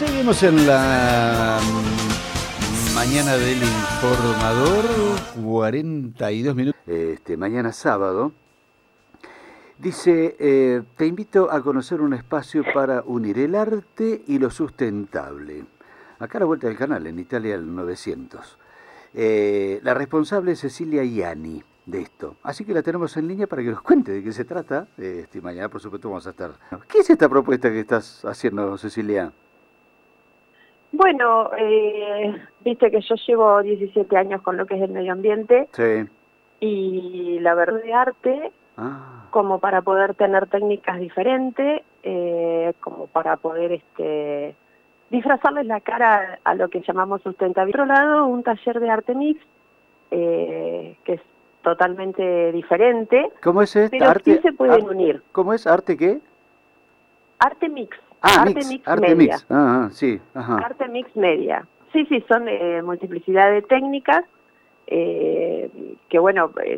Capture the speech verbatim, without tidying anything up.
Seguimos en la mm, mañana del informador, cuarenta y dos minutos. Este, mañana sábado. Dice, eh, te invito a conocer un espacio para unir el arte y lo sustentable. Acá a la vuelta del canal, en Italia el novecientos. Eh, la responsable es Cecilia Ianni de esto. Así que la tenemos en línea para que nos cuente de qué se trata. Este, mañana, por supuesto, vamos a estar. ¿Qué es esta propuesta que estás haciendo, Cecilia? Bueno, eh, viste que yo llevo diecisiete años con lo que es el medio ambiente Sí. y la verdad de arte, Ah. como para poder tener técnicas diferentes, eh, como para poder este, disfrazarles la cara a lo que llamamos sustentabilidad. Por otro lado, un taller de arte mix, eh, que es totalmente diferente, ¿Cómo es este? pero sí Arte, se pueden ar- unir. ¿Cómo es? ¿Arte qué? Arte mix, Ah, arte mix, mix arte media. mix. Ah, ah, sí, ajá. Arte mix media. Sí, sí, son eh, multiplicidad de técnicas, eh, que bueno,